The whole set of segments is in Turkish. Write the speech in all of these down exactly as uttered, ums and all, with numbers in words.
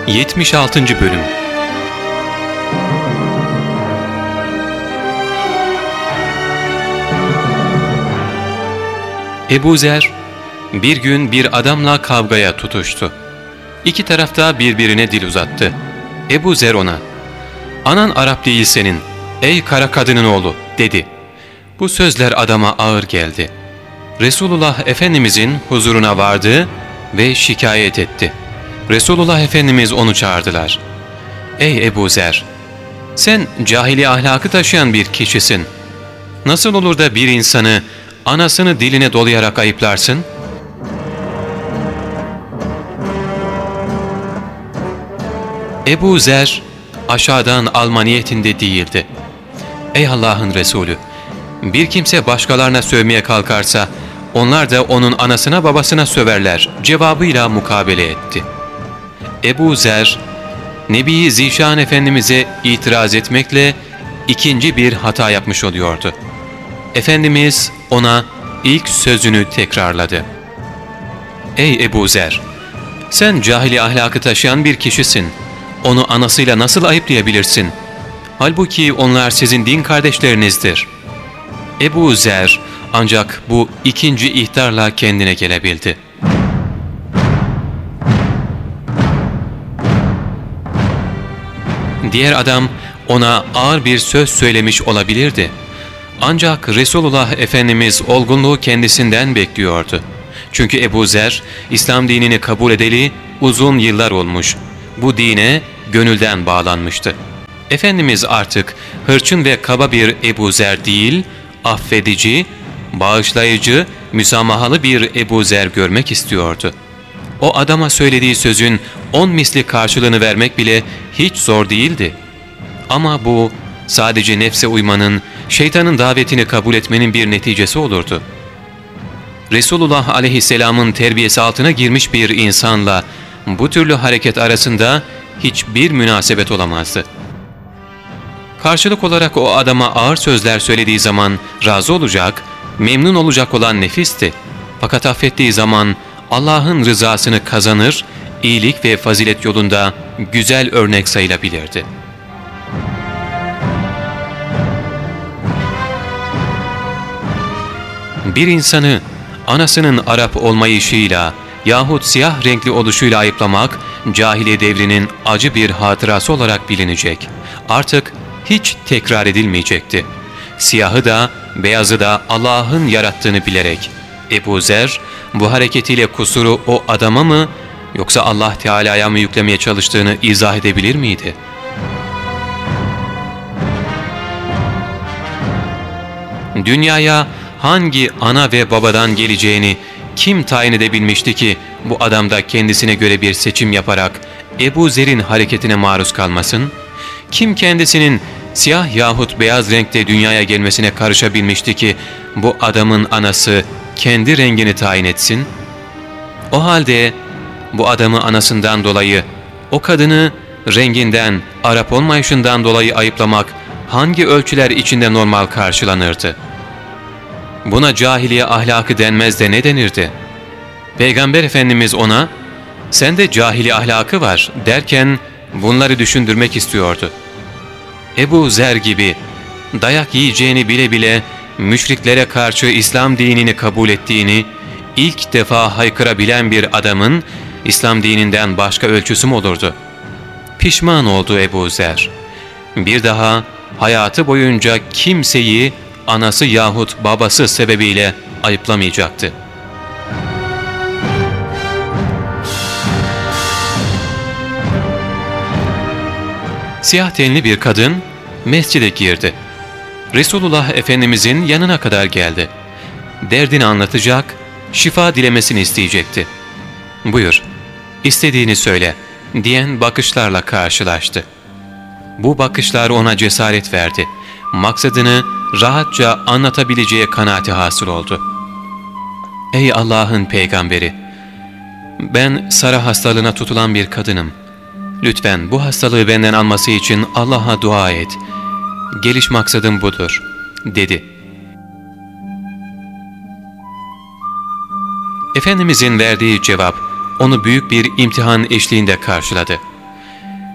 yetmiş altıncı. Bölüm. Ebu Zer bir gün bir adamla kavgaya tutuştu. İki tarafta birbirine dil uzattı. Ebu Zer ona, "Anan Arap değil senin, ey kara kadının oğlu," dedi. Bu sözler adama ağır geldi. Resulullah Efendimizin huzuruna vardı ve şikayet etti. Resulullah Efendimiz onu çağırdılar. "Ey Ebu Zer, sen cahili ahlakı taşıyan bir kişisin. Nasıl olur da bir insanı anasını diline dolayarak ayıplarsın?" Ebu Zer aşağıdan alma niyetinde değildi. "Ey Allah'ın Resulü, bir kimse başkalarına sövmeye kalkarsa onlar da onun anasına babasına söverler" cevabıyla mukabele etti. Ebu Zer, Nebi Zişan Efendimiz'e itiraz etmekle ikinci bir hata yapmış oluyordu. Efendimiz ona ilk sözünü tekrarladı. "Ey Ebu Zer, sen cahili ahlakı taşıyan bir kişisin. Onu anasıyla nasıl ayıplayabilirsin? Halbuki onlar sizin din kardeşlerinizdir." Ebu Zer ancak bu ikinci ihtarla kendine gelebildi. Diğer adam ona ağır bir söz söylemiş olabilirdi. Ancak Resulullah Efendimiz olgunluğu kendisinden bekliyordu. Çünkü Ebu Zer, İslam dinini kabul edeli uzun yıllar olmuş. Bu dine gönülden bağlanmıştı. Efendimiz artık hırçın ve kaba bir Ebu Zer değil, affedici, bağışlayıcı, müsamahalı bir Ebu Zer görmek istiyordu. O adama söylediği sözün on misli karşılığını vermek bile hiç zor değildi. Ama bu sadece nefse uymanın, şeytanın davetini kabul etmenin bir neticesi olurdu. Resulullah aleyhisselamın terbiyesi altına girmiş bir insanla bu türlü hareket arasında hiçbir münasebet olamazdı. Karşılık olarak o adama ağır sözler söylediği zaman razı olacak, memnun olacak olan nefisti. Fakat affettiği zaman Allah'ın rızasını kazanır, iyilik ve fazilet yolunda güzel örnek sayılabilirdi. Bir insanı anasının Arap olmayışıyla yahut siyah renkli oluşuyla ayıplamak, cahiliye devrinin acı bir hatırası olarak bilinecek. Artık hiç tekrar edilmeyecekti. Siyahı da beyazı da Allah'ın yarattığını bilerek Ebu Zer bu hareketiyle kusuru o adama mı yoksa Allah Teala'ya mı yüklemeye çalıştığını izah edebilir miydi? Dünyaya hangi ana ve babadan geleceğini kim tayin edebilmişti ki bu adam da kendisine göre bir seçim yaparak Ebu Zer'in hareketine maruz kalmasın? Kim kendisinin siyah yahut beyaz renkte dünyaya gelmesine karışabilmişti ki bu adamın anası kendi rengini tayin etsin? O halde bu adamı anasından dolayı, o kadını renginden, Arap olmayışından dolayı ayıplamak hangi ölçüler içinde normal karşılanırdı? Buna cahiliye ahlakı denmez de ne denirdi? Peygamber Efendimiz ona, "Sende cahili ahlakı var," derken bunları düşündürmek istiyordu. Ebu Zer gibi dayak yiyeceğini bile bile müşriklere karşı İslam dinini kabul ettiğini ilk defa haykırabilen bir adamın İslam dininden başka ölçüsü mü olurdu? Pişman oldu Ebu Zer. Bir daha hayatı boyunca kimseyi anası yahut babası sebebiyle ayıplamayacaktı. Siyah tenli bir kadın mescide girdi. Resulullah Efendimizin yanına kadar geldi. Derdini anlatacak, şifa dilemesini isteyecekti. "Buyur, istediğini söyle," diyen bakışlarla karşılaştı. Bu bakışlar ona cesaret verdi. Maksadını rahatça anlatabileceği kanaati hasıl oldu. "Ey Allah'ın peygamberi, ben Sara hastalığına tutulan bir kadınım. Lütfen bu hastalığı benden alması için Allah'a dua et. Geliş maksadım budur," dedi. Efendimizin verdiği cevap onu büyük bir imtihan eşliğinde karşıladı.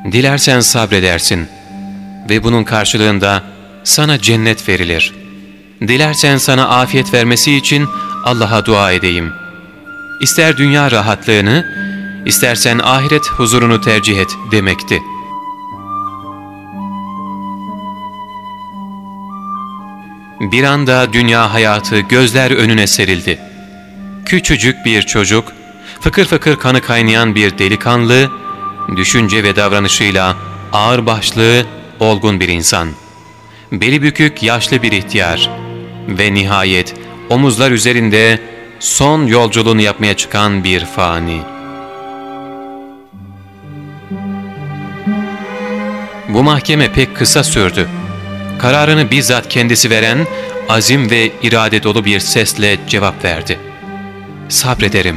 Dilersen sabredersin ve bunun karşılığında sana cennet verilir. Dilersen sana afiyet vermesi için Allah'a dua edeyim. İster dünya rahatlığını, istersen ahiret huzurunu tercih et demekti. Bir anda dünya hayatı gözler önüne serildi. Küçücük bir çocuk, fıkır fıkır kanı kaynayan bir delikanlı, düşünce ve davranışıyla ağırbaşlı, olgun bir insan. Beli bükük yaşlı bir ihtiyar ve nihayet omuzlar üzerinde son yolculuğunu yapmaya çıkan bir fani. Bu mahkeme pek kısa sürdü. Kararını bizzat kendisi veren, azim ve irade dolu bir sesle cevap verdi. Sabrederim.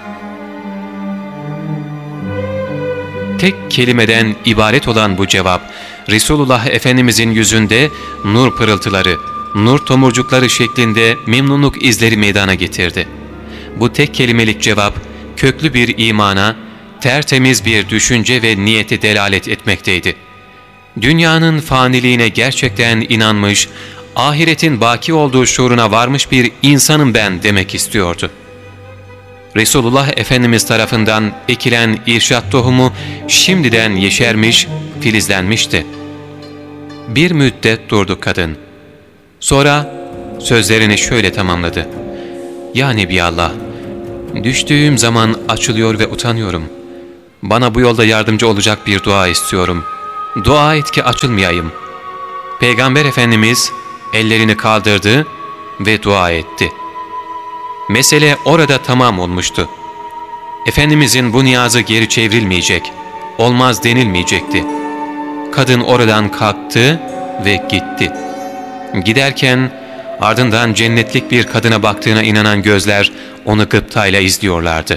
Tek kelimeden ibaret olan bu cevap, Resulullah Efendimizin yüzünde nur pırıltıları, nur tomurcukları şeklinde memnunluk izleri meydana getirdi. Bu tek kelimelik cevap, köklü bir imana, tertemiz bir düşünce ve niyeti delalet etmekteydi. Dünyanın faniliğine gerçekten inanmış, ahiretin baki olduğu şuuruna varmış bir insanım ben demek istiyordu. Resulullah Efendimiz tarafından ekilen irşat tohumu şimdiden yeşermiş, filizlenmişti. Bir müddet durdu kadın. Sonra sözlerini şöyle tamamladı. Ya Nebiyallah, düştüğüm zaman açılıyor ve utanıyorum. Bana bu yolda yardımcı olacak bir dua istiyorum. Dua et ki açılmayayım. Peygamber Efendimiz ellerini kaldırdı ve dua etti. Mesele orada tamam olmuştu. Efendimizin bu niyazı geri çevrilmeyecek, olmaz denilmeyecekti. Kadın oradan kalktı ve gitti. Giderken ardından cennetlik bir kadına baktığına inanan gözler onu gıptayla izliyorlardı.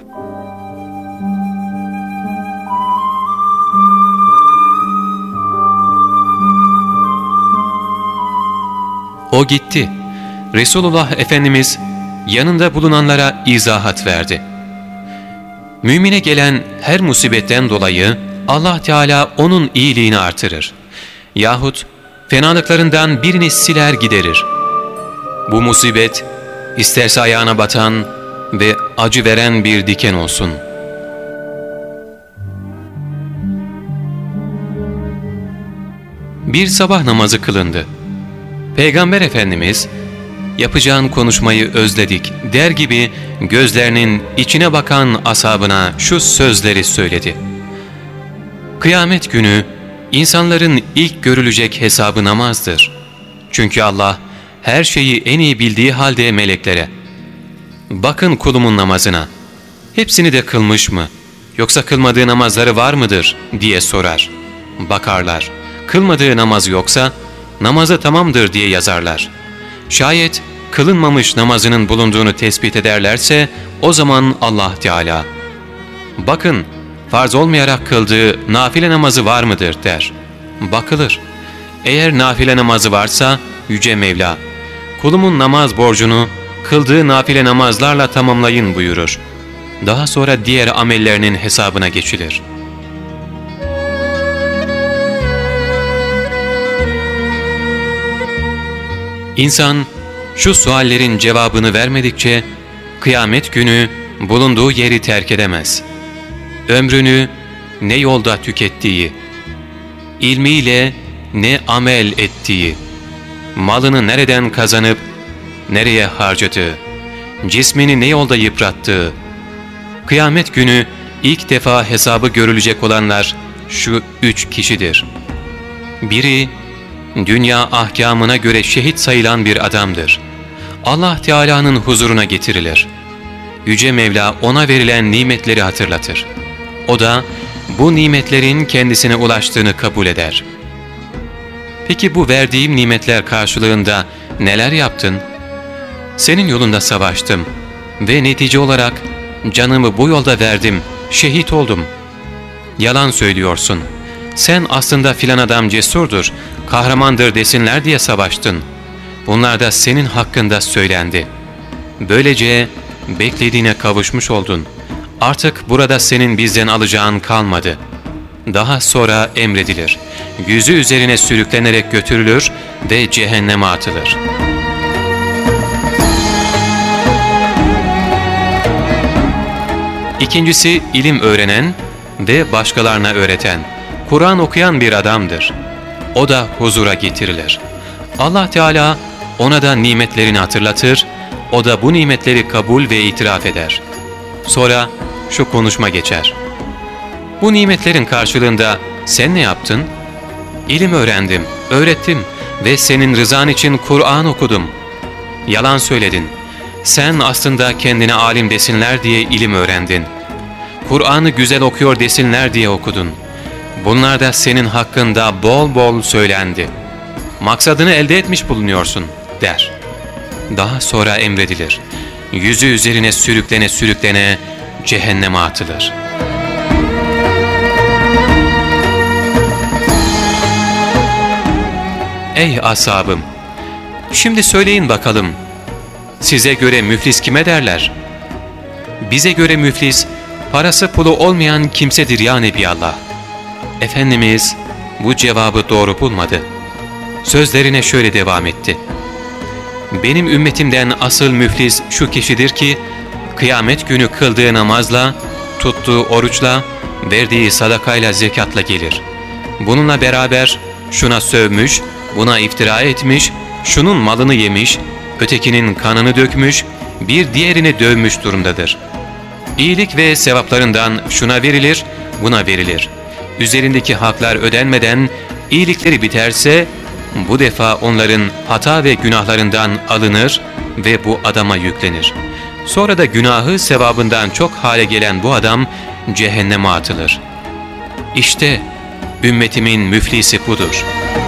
O gitti. Resulullah Efendimiz yanında bulunanlara izahat verdi. Mümine gelen her musibetten dolayı Allah Teala onun iyiliğini artırır. Yahut fenalıklarından birini siler giderir. Bu musibet isterse ayağına batan ve acı veren bir diken olsun. Bir sabah namazı kılındı. Peygamber Efendimiz, yapacağın konuşmayı özledik der gibi gözlerinin içine bakan ashabına şu sözleri söyledi. Kıyamet günü insanların ilk görülecek hesabı namazdır. Çünkü Allah her şeyi en iyi bildiği halde meleklere, bakın kulumun namazına, hepsini de kılmış mı, yoksa kılmadığı namazları var mıdır diye sorar. Bakarlar, kılmadığı namaz yoksa, namazı tamamdır diye yazarlar. Şayet kılınmamış namazının bulunduğunu tespit ederlerse o zaman Allah Teala, bakın farz olmayarak kıldığı nafile namazı var mıdır der. Bakılır. Eğer nafile namazı varsa Yüce Mevla, kulumun namaz borcunu kıldığı nafile namazlarla tamamlayın buyurur. Daha sonra diğer amellerinin hesabına geçilir. İnsan şu suallerin cevabını vermedikçe kıyamet günü bulunduğu yeri terk edemez. Ömrünü ne yolda tükettiği, ilmiyle ne amel ettiği, malını nereden kazanıp nereye harcadığı, cismini ne yolda yıprattığı, kıyamet günü ilk defa hesabı görülecek olanlar şu üç kişidir. Biri, dünya ahkamına göre şehit sayılan bir adamdır. Allah Teala'nın huzuruna getirilir. Yüce Mevla ona verilen nimetleri hatırlatır. O da bu nimetlerin kendisine ulaştığını kabul eder. Peki bu verdiğim nimetler karşılığında neler yaptın? Senin yolunda savaştım ve netice olarak canımı bu yolda verdim, şehit oldum. Yalan söylüyorsun. Sen aslında filan adam cesurdur, kahramandır desinler diye savaştın. Bunlar da senin hakkında söylendi. Böylece beklediğine kavuşmuş oldun. Artık burada senin bizden alacağın kalmadı. Daha sonra emredilir. Yüzü üzerine sürüklenerek götürülür ve cehenneme atılır. İkincisi, ilim öğrenen ve başkalarına öğreten, Kur'an okuyan bir adamdır. O da huzura getirilir. Allah Teala ona da nimetlerini hatırlatır, o da bu nimetleri kabul ve itiraf eder. Sonra şu konuşma geçer. Bu nimetlerin karşılığında sen ne yaptın? İlim öğrendim, öğrettim ve senin rızan için Kur'an okudum. Yalan söyledin. Sen aslında kendine alim desinler diye ilim öğrendin. Kur'an'ı güzel okuyor desinler diye okudun. Bunlar da senin hakkında bol bol söylendi. Maksadını elde etmiş bulunuyorsun, der. Daha sonra emredilir. Yüzü üzerine sürüklene sürüklene cehenneme atılır. Ey ashabım! Şimdi söyleyin bakalım, size göre müflis kime derler? Bize göre müflis, parası pulu olmayan kimsedir ya Nebiallah. Efendimiz bu cevabı doğru bulmadı. Sözlerine şöyle devam etti. Benim ümmetimden asıl müflis şu kişidir ki, kıyamet günü kıldığı namazla, tuttuğu oruçla, verdiği sadakayla, zekatla gelir. Bununla beraber şuna sövmüş, buna iftira etmiş, şunun malını yemiş, ötekinin kanını dökmüş, bir diğerini dövmüş durumdadır. İyilik ve sevaplarından şuna verilir, buna verilir. Üzerindeki haklar ödenmeden iyilikleri biterse, bu defa onların hata ve günahlarından alınır ve bu adama yüklenir. Sonra da günahı sevabından çok hale gelen bu adam cehenneme atılır. İşte ümmetimin müflisi budur.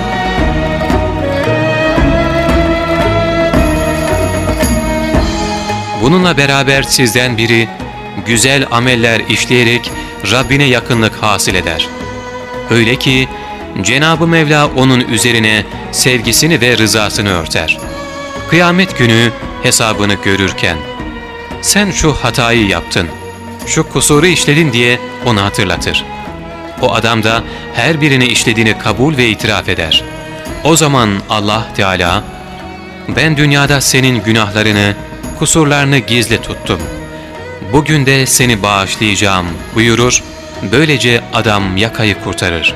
Bununla beraber sizden biri güzel ameller işleyerek Rabbine yakınlık hasıl eder. Öyle ki Cenab-ı Mevla onun üzerine sevgisini ve rızasını örter. Kıyamet günü hesabını görürken, sen şu hatayı yaptın, şu kusuru işledin diye onu hatırlatır. O adam da her birini işlediğini kabul ve itiraf eder. O zaman Allah Teala, ben dünyada senin günahlarını, kusurlarını gizli tuttum. Bugün de seni bağışlayacağım buyurur, böylece adam yakayı kurtarır.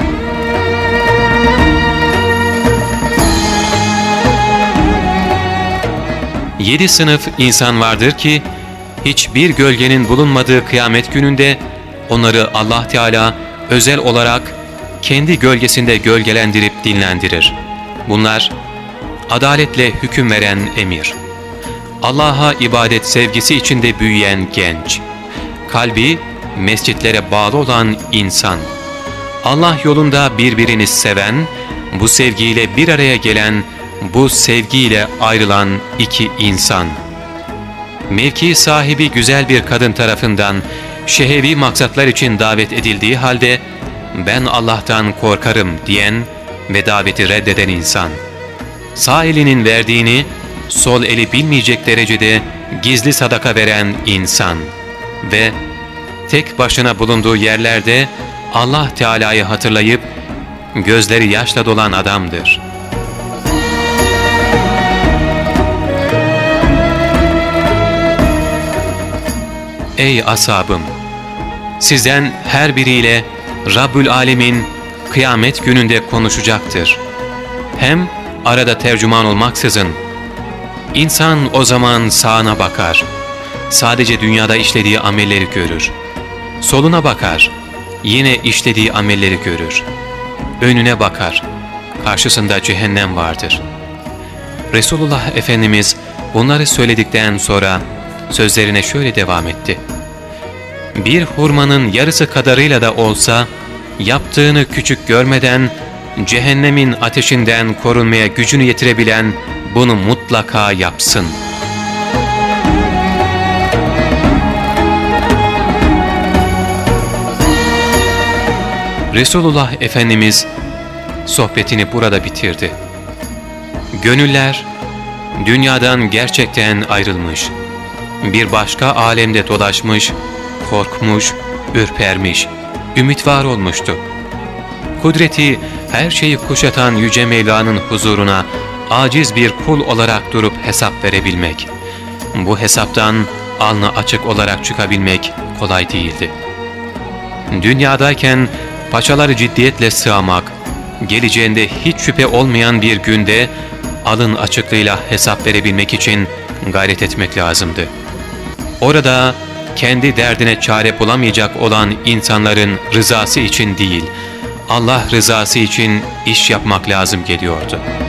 Yedi sınıf insan vardır ki, hiçbir gölgenin bulunmadığı kıyamet gününde onları Allah Teala özel olarak kendi gölgesinde gölgelendirip dinlendirir. Bunlar, adaletle hüküm veren emir, Allah'a ibadet sevgisi içinde büyüyen genç, kalbi mescitlere bağlı olan insan, Allah yolunda birbirini seven, bu sevgiyle bir araya gelen, bu sevgiyle ayrılan iki insan, mevki sahibi güzel bir kadın tarafından şehevi maksatlar için davet edildiği halde, ben Allah'tan korkarım diyen ve daveti reddeden insan, sağ elinin verdiğini sol eli bilmeyecek derecede gizli sadaka veren insan ve tek başına bulunduğu yerlerde Allah Teala'yı hatırlayıp gözleri yaşla dolan adamdır. Ey ashabım! Sizden her biriyle Rabbül Alemin kıyamet gününde konuşacaktır. Hem arada tercüman olmaksızın, İnsan o zaman sağına bakar, sadece dünyada işlediği amelleri görür. Soluna bakar, yine işlediği amelleri görür. Önüne bakar, karşısında cehennem vardır. Resulullah Efendimiz bunları söyledikten sonra sözlerine şöyle devam etti. Bir hurmanın yarısı kadarıyla da olsa, yaptığını küçük görmeden, cehennemin ateşinden korunmaya gücünü yetirebilen, bunu mutlaka yapsın. Resulullah Efendimiz sohbetini burada bitirdi. Gönüller dünyadan gerçekten ayrılmış, bir başka alemde dolaşmış, korkmuş, ürpermiş, ümit var olmuştu. Kudreti her şeyi kuşatan Yüce Mevla'nın huzuruna aciz bir kul olarak durup hesap verebilmek, bu hesaptan alnı açık olarak çıkabilmek kolay değildi. Dünyadayken paçaları ciddiyetle sığamak, geleceğinde hiç şüphe olmayan bir günde alın açıklığıyla hesap verebilmek için gayret etmek lazımdı. Orada kendi derdine çare bulamayacak olan insanların rızası için değil, Allah rızası için iş yapmak lazım geliyordu.